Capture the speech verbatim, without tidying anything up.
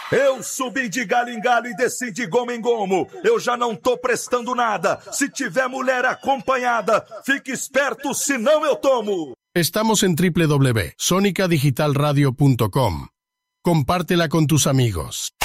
Eu subi de galho em galho e desci de gomo em gomo. Eu já não tô prestando nada. Se tiver mulher acompanhada, fique esperto, senão eu tomo. Estamos en doble u doble u doble u punto sonica digital radio punto com. Compártela con tus amigos.